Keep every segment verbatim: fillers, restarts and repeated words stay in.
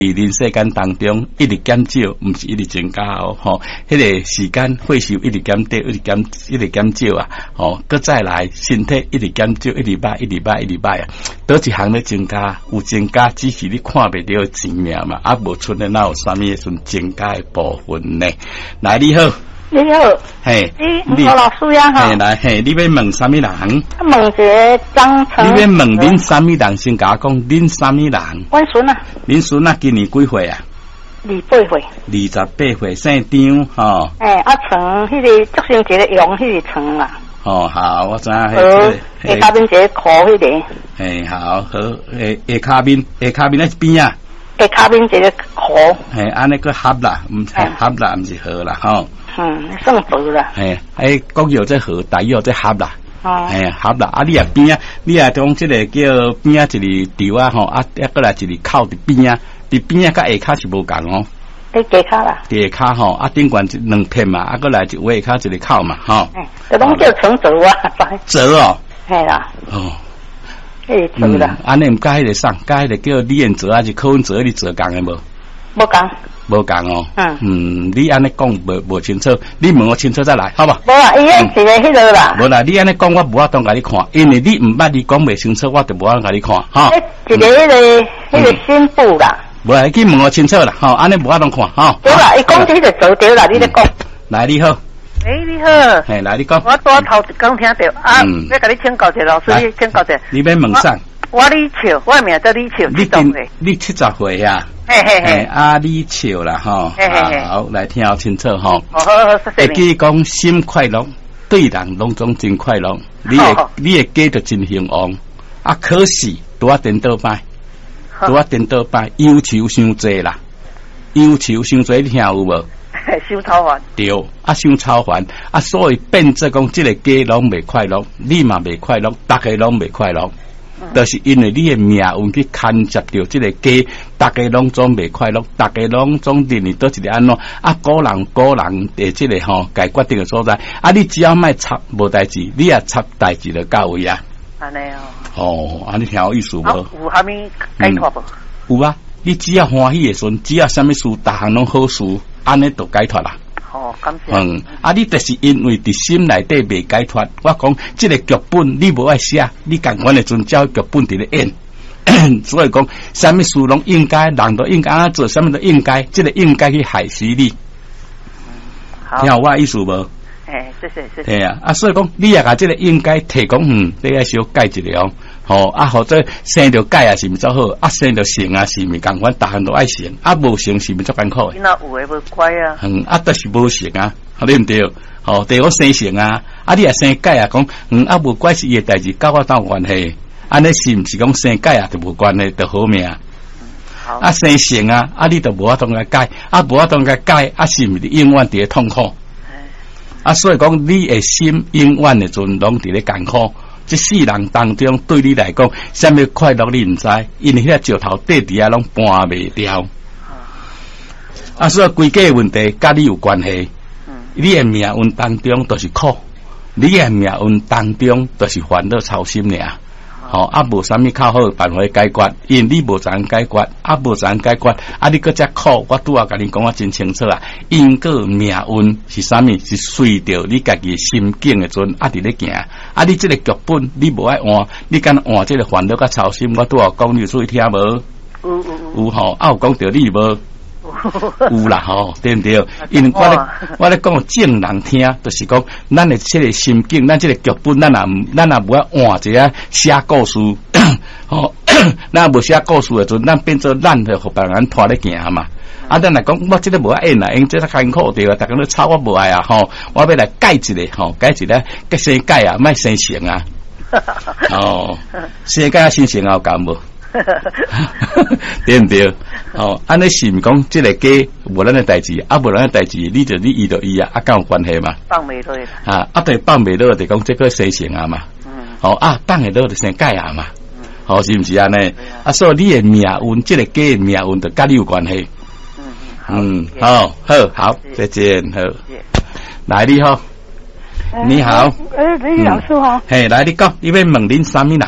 伫人世间当中一直减少，毋是一直增加哦。吼，迄个时间岁数一直减低，一直减一直减少啊。吼，搁再来身体一直减少，一直歹，一直歹，一直歹啊。倒一项咧增加，有增加，只是你看袂到钱命嘛，啊无出咧哪有啥物迄阵增加的部分呢？来，你好。 你好， 嘿， 你何老师呀？哈， 嘿，来，嘿，你要问啥物人？ 问一个张成。 你要问恁啥物人？先甲我讲，恁啥物人？ 阮孙啊。恁孙啊，今年几岁啊？ 二八岁。 二十八岁，姓张吼。 诶，啊，床迄个竹升节的用迄个床啦。 哦，好，我知影。 好，下骹面一个裤迄个。 嘿，好，好，下下骹面，下骹面咧边啊？ 下骹面一个裤。 嘿，安尼个合啦，毋是合啦，毋是合啦，吼。 嗯，算薄啦。 嘿，哎，国语在合，台语在合啦。 哦。 嘿，合啦。啊，你啊边啊，你啊讲即个叫边啊一个条啊吼，啊，一过来一个靠伫边啊，伫边啊甲下骹是无共哦。 诶，下骹啦。 下骹吼，啊顶悬一两片嘛，啊过来一下骹一个靠嘛，吼。 诶，这拢叫床折啊， 折哦。 嘿啦。 哦。 诶，折啦。 安尼毋甲迄个送，甲迄个叫李彦哲还是柯文哲，你折共诶无？ 无共。 无共哦， 嗯嗯，你安尼讲无无清楚，你问我清楚再来，好吧？ 无啊，伊迄是个迄个啦。 无啦，你安尼讲我无法当甲你看，因为你毋捌你讲袂清楚，我就无法当甲你看，哈。 一个迄个迄个新妇啦。 无啦，去问我清楚啦，吼，安尼无法当看，吼。 对啦，伊讲这个做对啦，你咧讲。 来，你好。 诶，你好。 嘿，来你讲。 我拄头刚听到啊，要甲你请教者老师，你请教者。 你要问啥？ 我李笑，我名叫李笑， 你今你七十岁呀？ 嘿嘿嘿， 啊李笑啦吼，好来听好清楚吼。 好好好，谢谢你。 会记讲心快乐，对人拢总真快乐，你会你会过得真兴旺。啊，可是拄啊颠倒摆，拄啊颠倒摆，忧愁伤济啦，忧愁伤济，你听有无？ 伤超烦。 对，啊伤超烦，啊所以变做讲即个家拢袂快乐，你嘛袂快乐，大家拢袂快乐。就是因为你的命运去牵涉到这个家，大家拢总袂快乐，大家拢总认为都一个安怎啊？个人个人的这个吼，该决定的所在啊！你只要莫插无代志，你也插代志就到位啊！ 安尼哦。 哦，安尼听有意思无？ 有虾米解脱无？ 有啊！你只要欢喜的时阵，只要什么事，大项拢好事，安尼就解脱啦。 哦，感谢。 嗯，啊，你就是因为伫心内底未解脱，我讲这个剧本你无爱写，你共款的遵照剧本伫咧演，所以讲什么事拢应该，人都应该安做，什么都应该，这个应该去害死你。 好， 听我意思无？ 哎，谢谢谢谢。 对啊，啊，所以讲你也甲这个应该提供，嗯，你爱小改一下哦。吼啊，或者生着改啊，是毋则好？啊，生着成啊，是毋共款，逐项都爱成，啊，无成是毋足艰苦诶。 那有诶无乖啊？ 嗯，啊，都是无成啊，对毋对？吼，对我生成啊，啊，你也生改啊，讲嗯啊，无怪是伊诶代志，甲我当有关系。安尼是毋是讲生改啊，就无关系，就好命。好。啊，生成啊，啊，你就无法当甲改，啊，无法当甲改，啊，是毋是永远伫咧痛苦？啊，所以讲你诶心永远诶阵拢伫咧艰苦。这世人当中，对你来讲，什么快乐你唔知，因为迄个石头底底下拢搬袂掉。啊，所以规个问题甲你有关系。你的命运当中都是苦，你的命运当中都是烦恼操心尔。吼、哦，啊，无啥物较好的办法解决，因你无怎解决，啊，无怎解决，啊，你搁只苦，我拄啊甲你讲啊真清楚啊，因果命运是啥物？是随着你家己心境的阵啊伫咧行，啊，你这个剧本你无爱换，你敢换这个烦恼甲操心，我拄啊讲你有注意听无？有有有吼，啊有讲着你无？有啦吼，对毋对？因为我咧我咧讲正人听，就是讲咱的这个心境，咱这个剧本，咱也咱也无爱换一个写故事，吼，咱无写故事的阵，咱变做咱去互别人拖咧行嘛。啊，咱来讲，我这个无爱演啦，因这个艰苦对啊，大家都吵我无爱啊，吼，我要来改一个吼，改一个改生改啊，莫生成啊，哦，生改啊，生成啊有共无？对唔对？哦，安尼是毋讲即个家无咱的代志，啊无咱的代志，你就你遇到伊啊，啊敢有关系嘛？ 放袂落啊，啊对，放袂落就讲这个生成啊嘛。嗯。哦啊，放会落就生改啊嘛。嗯。好，是毋是安尼？啊，所以你的命运，即个家的命运，就甲你有关系。嗯。嗯，好，好，好，再见，好。来，你好。你好。 诶，李老师好。 嘿，来，你讲，你要问恁啥物人？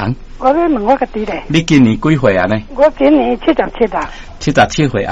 我咧问我个弟咧。 你今年几岁啊呢？ 我今年七十七啊。 七十七岁。